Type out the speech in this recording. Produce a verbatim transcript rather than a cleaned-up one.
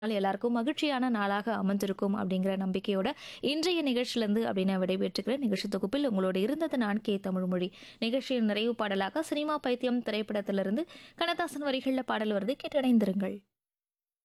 நாள் எல்லாருக்கும் மகிழ்ச்சியான நாளாக அமைஞ்சிருக்கும் அப்படிங்கிற நம்பிக்கையோட இன்றைய நிகழ்ச்சியிலிருந்து அப்படின்னு நான் விடைபெற்றுக்கிறேன். நிகழ்ச்சி தொகுப்பில் உங்களோட இருந்தது நான் கே தமிழ்மொழி. நிகழ்ச்சியின் நிறைவு பாடலாக சினிமா பைத்தியம் திரைப்படத்திலிருந்து கண்ணதாசன் வரிகளில் பாடல் வருது, கேட்டடைந்திருங்கள்.